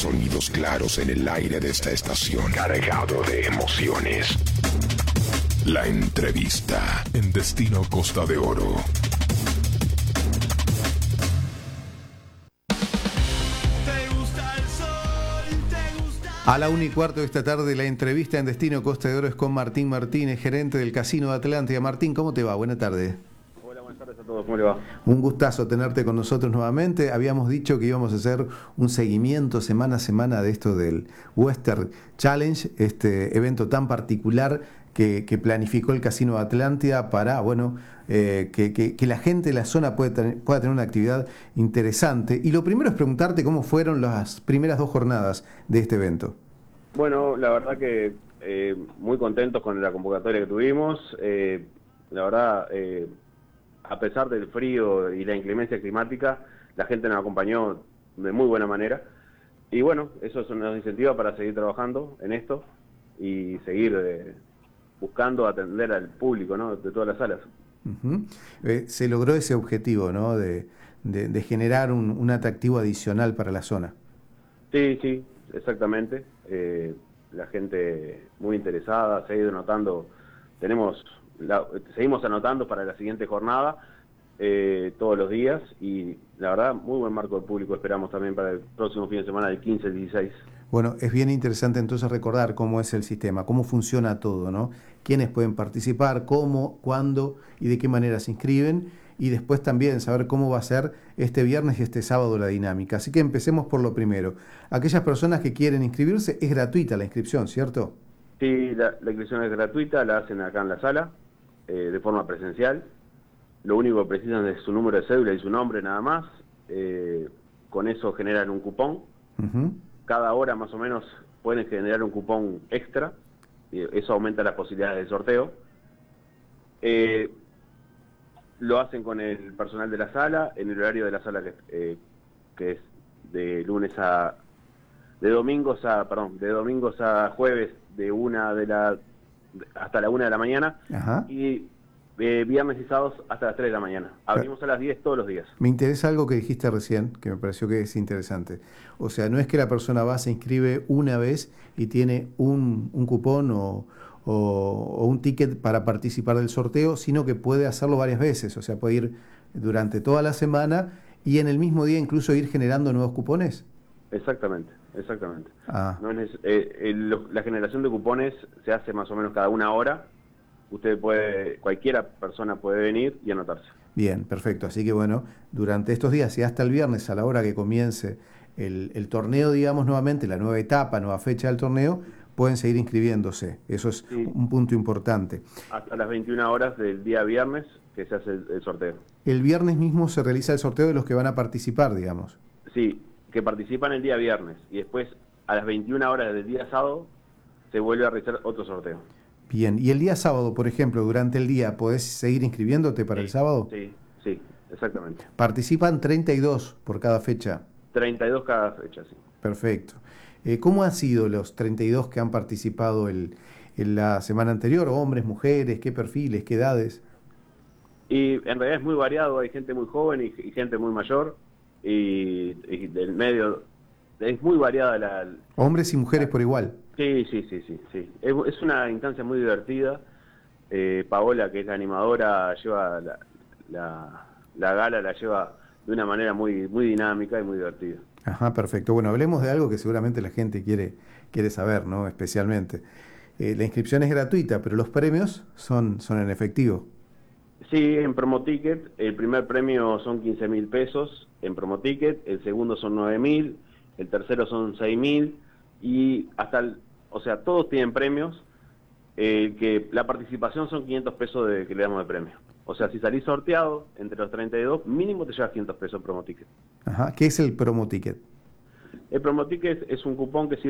sonidos claros en el aire de esta estación, cargado de emociones. La entrevista en Destino Costa de Oro. A la 1:15 de esta tarde, la entrevista en Destino Costa de Oro es con Martín Martínez, gerente del Casino de Atlántida. Martín, ¿cómo te va? Buenas tardes. Hola, buenas tardes a todos. ¿Cómo le va? Un gustazo tenerte con nosotros nuevamente. Habíamos dicho que íbamos a hacer un seguimiento semana a semana de esto del Western Challenge, este evento tan particular que planificó el Casino de Atlántida para, que la gente de la zona pueda tener una actividad interesante. Y lo primero es preguntarte cómo fueron las primeras 2 jornadas de este evento. Bueno, la verdad que muy contentos con la convocatoria que tuvimos. La verdad, a pesar del frío y la inclemencia climática, la gente nos acompañó de muy buena manera. Y bueno, eso nos incentiva para seguir trabajando en esto y seguir buscando atender al público, ¿no?, de todas las salas. Uh-huh. Se logró ese objetivo, ¿no?, de generar un atractivo adicional para la zona. Sí, exactamente. La gente muy interesada, se ha ido notando. Seguimos anotando para la siguiente jornada todos los días, y la verdad, muy buen marco de público esperamos también para el próximo fin de semana del 15 al 16. Bueno, es bien interesante entonces recordar cómo es el sistema, cómo funciona todo, ¿no? Quiénes pueden participar, cómo, cuándo y de qué manera se inscriben, y después también saber cómo va a ser este viernes y este sábado la dinámica. Así que empecemos por lo primero. Aquellas personas que quieren inscribirse, es gratuita la inscripción, ¿cierto? Sí, la inscripción es gratuita, la hacen acá en la sala, de forma presencial. Lo único que precisan es su número de cédula y su nombre nada más. Con eso generan un cupón. Uh-huh. Cada hora más o menos pueden generar un cupón extra, y eso aumenta las posibilidades del sorteo. Lo hacen con el personal de la sala, en el horario de la sala que es de domingos a jueves hasta la 1 de la mañana. Ajá. Y viernes y sábados hasta las 3 de la mañana. Abrimos a las 10 todos los días. Me interesa algo que dijiste recién, que me pareció que es interesante. O sea, no es que la persona va, se inscribe una vez y tiene un cupón o un ticket para participar del sorteo, sino que puede hacerlo varias veces. O sea, puede ir durante toda la semana y en el mismo día incluso ir generando nuevos cupones. Exactamente. Ah. La generación de cupones se hace más o menos cada 1 hora. Cualquiera persona puede venir y anotarse. Bien, perfecto. Así que bueno, durante estos días y hasta el viernes, a la hora que comience el torneo, digamos, nuevamente, la nueva etapa, nueva fecha del torneo, pueden seguir inscribiéndose. Eso es un punto importante. Hasta las 21 horas del día viernes que se hace el sorteo. El viernes mismo se realiza el sorteo de los que van a participar, digamos. Sí, que participan el día viernes, y después a las 21 horas del día sábado se vuelve a realizar otro sorteo. Bien, y el día sábado, por ejemplo, durante el día, ¿podés seguir inscribiéndote para el sábado? Sí, exactamente. Participan 32 por cada fecha. 32 cada fecha, sí. Perfecto. ¿Cómo han sido los 32 que han participado en la semana anterior? ¿Hombres, mujeres? ¿Qué perfiles? ¿Qué edades? Y en realidad es muy variado, hay gente muy joven y gente muy mayor, y del medio, es muy variada ¿Hombres y mujeres por igual? Sí. Es una instancia muy divertida. Paola, que es la animadora, lleva la gala, la lleva de una manera muy dinámica y muy divertida. Ajá, perfecto. Bueno, hablemos de algo que seguramente la gente quiere saber, ¿no? Especialmente. La inscripción es gratuita, pero los premios son en efectivo. Sí, en Promoticket, el primer premio son 15.000 pesos en Promoticket, el segundo son 9.000, el tercero son 6.000, y todos tienen premios, que la participación son 500 pesos que le damos de premio. O sea, si salís sorteado entre los 32, mínimo te llevas 500 pesos en Promoticket. Ajá, ¿qué es el Promoticket? El Promoticket es un cupón que